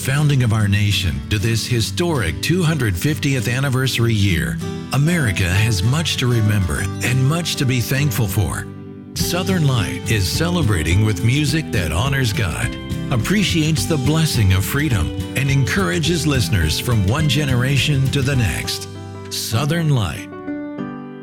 founding of our nation to this historic 250th anniversary year, America has much to remember and much to be thankful for. Southern Light is celebrating with music that honors God, appreciates the blessing of freedom, and encourages listeners from one generation to the next. Southern Light